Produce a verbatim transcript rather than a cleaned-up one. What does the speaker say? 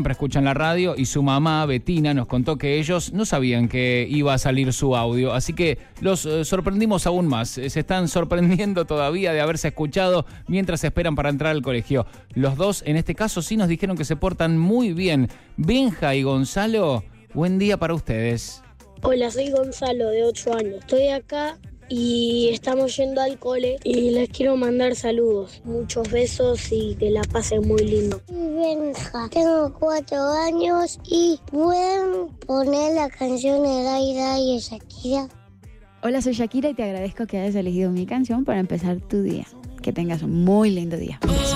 Siempre escuchan la radio y su mamá, Betina, nos contó que ellos no sabían que iba a salir su audio, así que los eh, sorprendimos aún más. Se están sorprendiendo todavía de haberse escuchado mientras esperan para entrar al colegio. Los dos, en este caso, sí nos dijeron que se portan muy bien. Benja y Gonzalo, buen día para ustedes. Hola, soy Gonzalo, de ocho años. Estoy acá y estamos yendo al cole y les quiero mandar saludos. Muchos besos y que la pasen muy lindo. Soy Benja, tengo cuatro años y pueden poner la canción de Dai Dai de Shakira. Hola, soy Shakira y te agradezco que hayas elegido mi canción para empezar tu día. Que tengas un muy lindo día.